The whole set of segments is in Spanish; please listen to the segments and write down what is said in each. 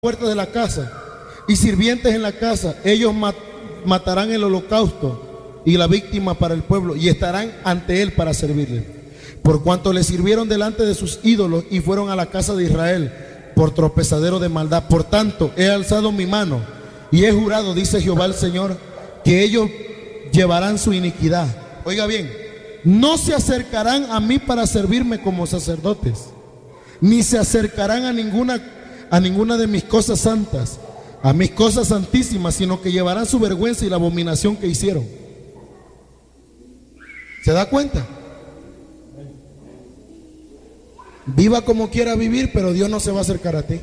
puertas de la casa y sirvientes en la casa. Ellos matarán el holocausto y la víctima para el pueblo y estarán ante él para servirle. Por cuanto le sirvieron delante de sus ídolos y fueron a la casa de Israel por tropezadero de maldad. Por tanto, he alzado mi mano y he jurado, dice Jehová el Señor, que ellos llevarán su iniquidad. Oiga bien, no se acercarán a mí para servirme como sacerdotes, ni se acercarán a ninguna de mis cosas santas, a mis cosas santísimas, sino que llevarán su vergüenza y la abominación que hicieron. ¿Se da cuenta? Viva como quiera vivir, pero Dios no se va a acercar a ti.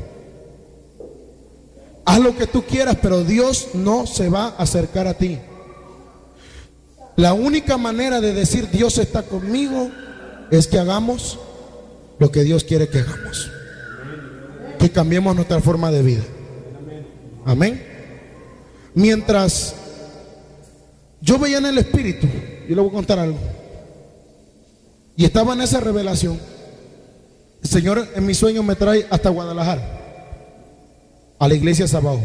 Haz lo que tú quieras, pero Dios no se va a acercar a ti. La única manera de decir Dios está conmigo es que hagamos lo que Dios quiere que hagamos, que cambiemos nuestra forma de vida. Amén. Mientras yo veía en el Espíritu, yo le voy a contar algo, y estaba en esa revelación, el Señor en mi sueño me trae hasta Guadalajara, a la iglesia Sabaoth.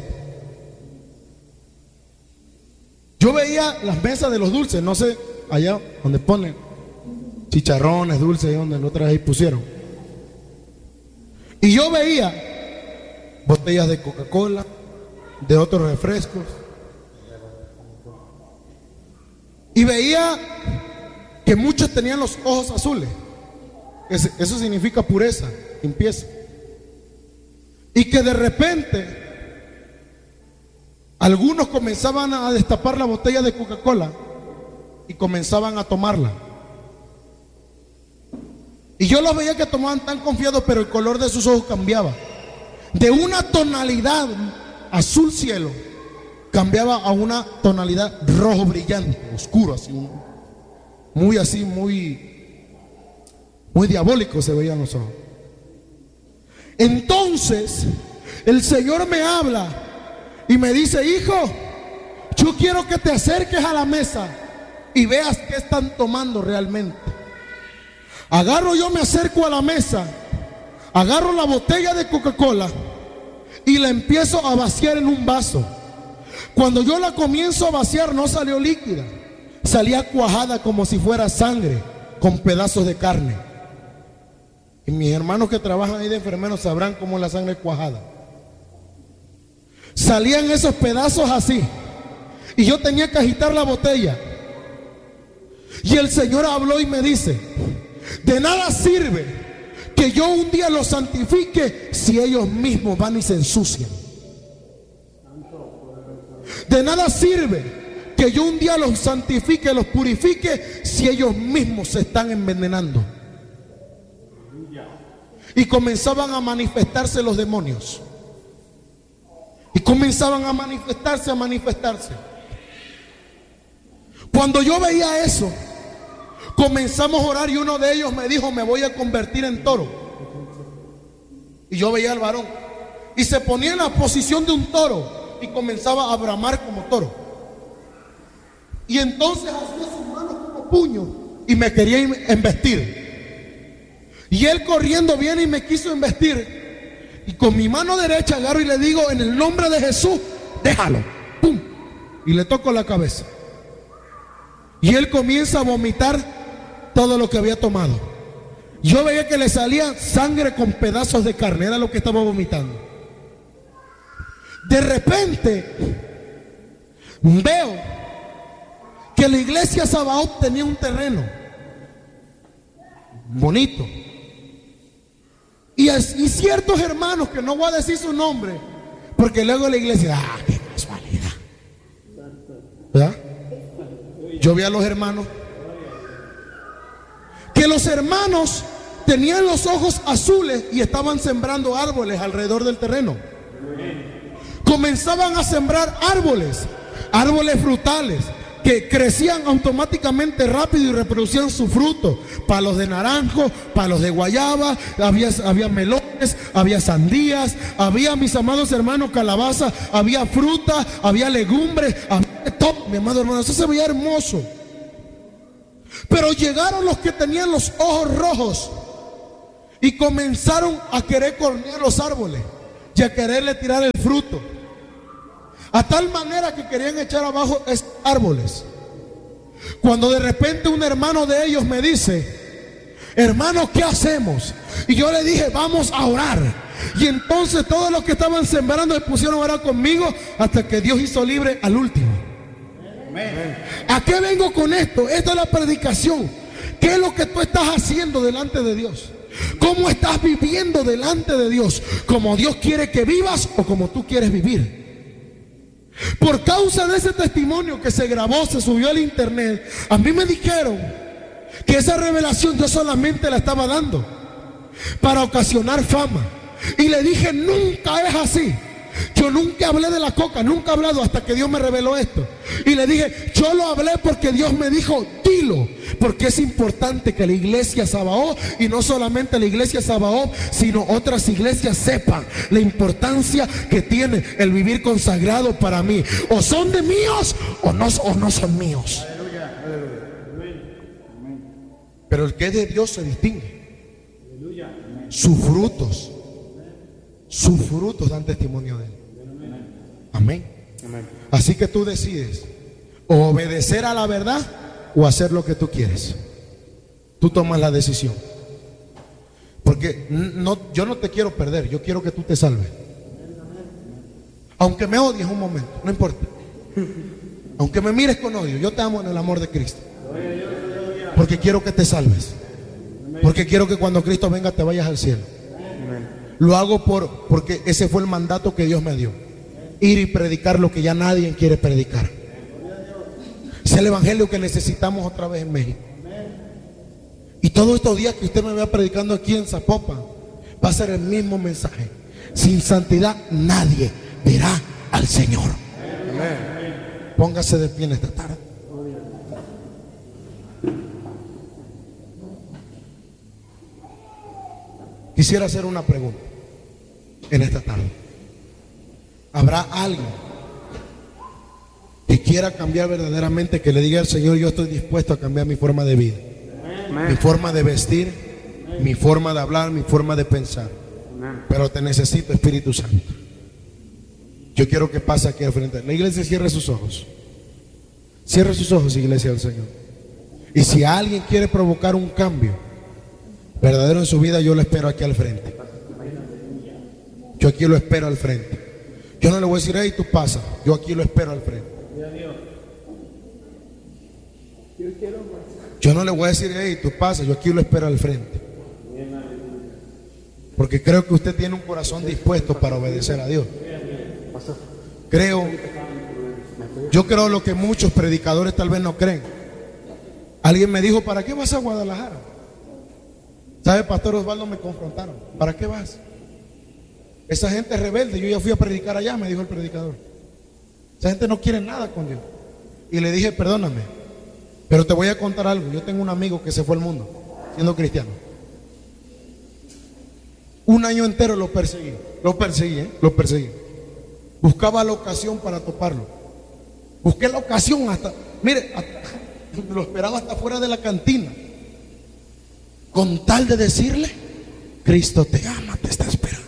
Yo veía las mesas de los dulces, no sé, allá donde ponen chicharrones, dulces, donde la otra vez pusieron. Y yo veía botellas de Coca-Cola, de otros refrescos. Y veía que muchos tenían los ojos azules. Eso significa pureza, limpieza. Y que de repente algunos comenzaban a destapar la botella de Coca-Cola y comenzaban a tomarla. Y yo los veía que tomaban tan confiados, pero el color de sus ojos cambiaba. De una tonalidad azul cielo, cambiaba a una tonalidad rojo brillante, oscuro, así, muy diabólico se veían los ojos. Entonces, el Señor me habla y me dice: hijo, yo quiero que te acerques a la mesa y veas qué están tomando realmente. Agarro, yo me acerco a la mesa, agarro la botella de Coca-Cola y la empiezo a vaciar en un vaso. Cuando yo la comienzo a vaciar, no salió líquida, salía cuajada como si fuera sangre, con pedazos de carne. Y mis hermanos que trabajan ahí de enfermeros sabrán cómo es la sangre cuajada. Salían esos pedazos así, y yo tenía que agitar la botella. Y el Señor habló y me dice: de nada sirve que yo un día los santifique si ellos mismos van y se ensucian. De nada sirve que yo un día los santifique, los purifique, si ellos mismos se están envenenando. Y comenzaban a manifestarse los demonios. Y comenzaban a manifestarse. Cuando yo veía eso, comenzamos a orar y uno de ellos me dijo: me voy a convertir en toro. Y yo veía al varón y se ponía en la posición de un toro y comenzaba a bramar como toro. Y entonces hacía sus manos como puños y me quería embestir. Y él corriendo viene y me quiso embestir. Y con mi mano derecha agarro y le digo: en el nombre de Jesús, déjalo. ¡Pum! Y le toco la cabeza. Y él comienza a vomitar todo lo que había tomado. Yo veía que le salía sangre con pedazos de carne, era lo que estaba vomitando. De repente veo que la iglesia Sabaoth tenía un terreno bonito. Y ciertos hermanos, que no voy a decir su nombre, porque luego la iglesia, qué casualidad, ¿verdad? Yo vi a los hermanos, que los hermanos tenían los ojos azules y estaban sembrando árboles alrededor del terreno. Comenzaban a sembrar árboles frutales, que crecían automáticamente rápido y reproducían su fruto. Palos de naranjo, palos de guayaba, había melones, había sandías, había, mis amados hermanos, calabaza, había fruta, había legumbres, había todo, mi amado hermano. Eso se veía hermoso. Pero llegaron los que tenían los ojos rojos y comenzaron a querer cornear los árboles. y a quererle tirar el fruto. A tal manera que querían echar abajo esos árboles. Cuando de repente un hermano de ellos me dice: hermano, ¿qué hacemos? Y yo le dije: vamos a orar. Y entonces todos los que estaban sembrando se pusieron a orar conmigo, hasta que Dios hizo libre al último. ¿A qué vengo con esto? Esta es la predicación. ¿Qué es lo que tú estás haciendo delante de Dios? ¿Cómo estás viviendo delante de Dios? ¿Como Dios quiere que vivas o como tú quieres vivir? Por causa de ese testimonio que se grabó, se subió al internet, a mí me dijeron que esa revelación yo solamente la estaba dando para ocasionar fama. Y le dije: nunca es así. Yo nunca hablé de la coca, nunca he hablado, hasta que Dios me reveló esto. Y le dije: yo lo hablé porque Dios me dijo: dilo, porque es importante que la iglesia Sabaoth, y no solamente la iglesia Sabaoth, sino otras iglesias, sepan la importancia que tiene el vivir consagrado para mí. O son de míos o no son míos. Pero el que es de Dios se distingue. Sus frutos dan testimonio de él. Amén. Así que tú decides o obedecer a la verdad o hacer lo que tú quieres. Tú tomas la decisión. Porque yo no te quiero perder, yo quiero que tú te salves. Aunque me odies un momento, no importa. Aunque me mires con odio, yo te amo en el amor de Cristo. Porque quiero que te salves. Porque quiero que cuando Cristo venga te vayas al cielo. Lo hago porque ese fue el mandato que Dios me dio: ir y predicar lo que ya nadie quiere predicar. Es el evangelio que necesitamos otra vez en México. Y todos estos días que usted me vea predicando aquí en Zapopan, va a ser el mismo mensaje: sin santidad nadie verá al Señor. Póngase de pie en esta tarde. Quisiera hacer una pregunta en esta tarde. ¿Habrá alguien que quiera cambiar verdaderamente, que le diga al Señor: yo estoy dispuesto a cambiar mi forma de vida, mi forma de vestir, mi forma de hablar, mi forma de pensar, pero te necesito, Espíritu Santo? Yo quiero que pase aquí al frente. La iglesia cierre sus ojos. Cierre sus ojos, iglesia del Señor. Y si alguien quiere provocar un cambio verdadero en su vida, yo lo espero aquí al frente. Yo aquí lo espero al frente. Yo no le voy a decir: hey, tú pasa. Yo aquí lo espero al frente. Yo no le voy a decir: hey, tú pasa. Yo aquí lo espero al frente. Porque creo que usted tiene un corazón dispuesto para obedecer a Dios. Yo creo lo que muchos predicadores tal vez no creen. Alguien me dijo: ¿para qué vas a Guadalajara? ¿Sabe, Pastor Osvaldo? Me confrontaron: ¿para qué vas? Esa gente es rebelde. Yo ya fui a predicar allá, me dijo el predicador. Esa gente no quiere nada con Dios. Y le dije: perdóname, pero te voy a contar algo. Yo tengo un amigo que se fue al mundo siendo cristiano. Un año entero lo perseguí. Lo perseguí. Buscaba la ocasión para toparlo. Busqué la ocasión lo esperaba hasta fuera de la cantina, con tal de decirle: Cristo te ama, te está esperando.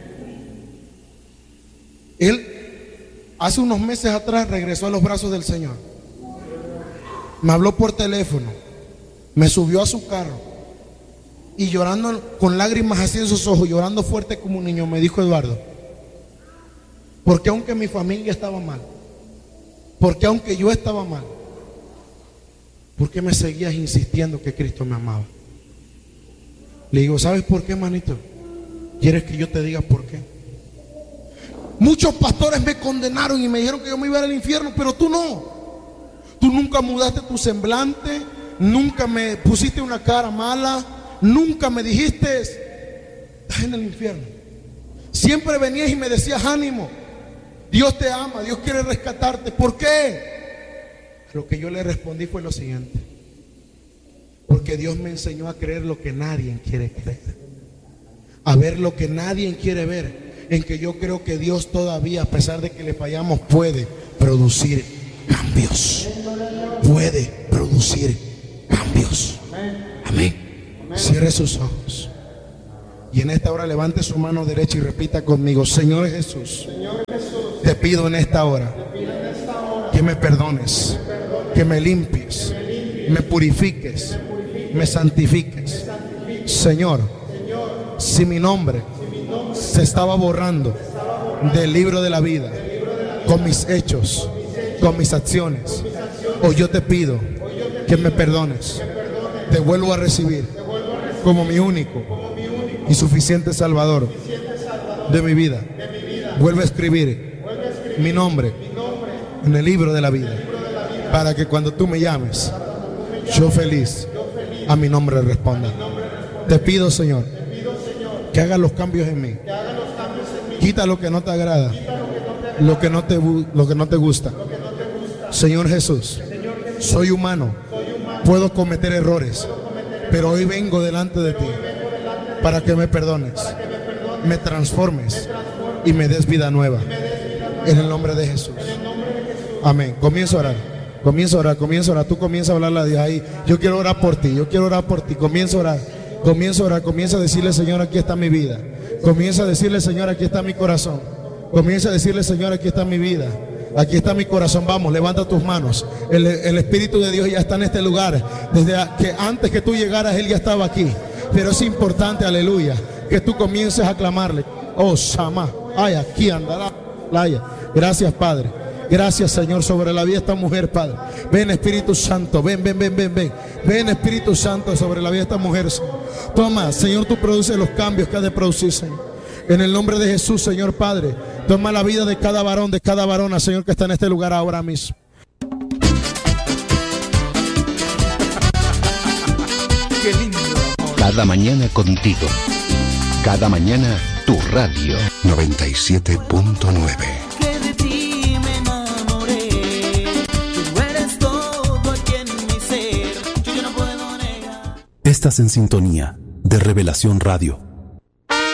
Él hace unos meses atrás regresó a los brazos del Señor. Me habló por teléfono, me subió a su carro y llorando, con lágrimas así en sus ojos, llorando fuerte como un niño, me dijo: Eduardo, porque aunque mi familia estaba mal, porque aunque yo estaba mal, ¿por qué me seguías insistiendo que Cristo me amaba? Le digo: ¿sabes por qué, manito? ¿Quieres que yo te diga por qué? Muchos pastores me condenaron y me dijeron que yo me iba al infierno, pero tú no. Tú nunca mudaste tu semblante, nunca me pusiste una cara mala, nunca me dijiste: estás en el infierno. Siempre venías y me decías: ánimo, Dios te ama, Dios quiere rescatarte. ¿Por qué? Lo que yo le respondí fue lo siguiente: porque Dios me enseñó a creer lo que nadie quiere creer, a ver lo que nadie quiere ver, en que yo creo que Dios todavía, a pesar de que le fallamos, puede producir cambios. Puede producir cambios. Amén. Cierre sus ojos Y en esta hora levante su mano derecha y repita conmigo: Señor Jesús, te pido en esta hora que me perdones, que me limpies, me purifiques, me santifiques. Señor, si mi nombre se estaba borrando del libro de la vida con mis hechos, con mis acciones, hoy yo te pido que me perdones. Te vuelvo a recibir como mi único y suficiente Salvador de mi vida. Vuelve a escribir mi nombre en el libro de la vida, para que cuando tú me llames, yo feliz a mi nombre responda. Te pido, Señor, que hagas los cambios en mí. Quita lo que no te agrada, lo que no te gusta. Señor Jesús, soy humano, puedo cometer errores, pero hoy vengo delante de ti para que me perdones, me transformes y me des vida nueva. En el nombre de Jesús. Amén. Comienza a orar. Comienza a orar, comienza a orar. Tú comienza a hablarle a Dios ahí. Yo quiero orar por ti, yo quiero orar por ti. Comienza a orar, comienza a orar, comienza a decirle: Señor, aquí está mi vida. Comienza a decirle: Señor, aquí está mi corazón. Comienza a decirle: Señor, aquí está mi vida, aquí está mi corazón. Vamos, levanta tus manos. El Espíritu de Dios ya está en este lugar. Desde que antes que tú llegaras, Él ya estaba aquí. Pero es importante, aleluya, que tú comiences a clamarle: oh, Shama, ay, aquí andará. Gracias, Padre. Gracias, Señor, sobre la vida de esta mujer, Padre. Ven, Espíritu Santo, ven. Ven, Espíritu Santo, sobre la vida de esta mujer. Toma, Señor, tú produces los cambios que has de producir, Señor. En el nombre de Jesús, Señor Padre, toma la vida de cada varón, de cada varona, Señor, que está en este lugar ahora mismo. Qué lindo. Cada mañana contigo. Cada mañana tu radio. 97.9. Estás en sintonía de Revelación Radio.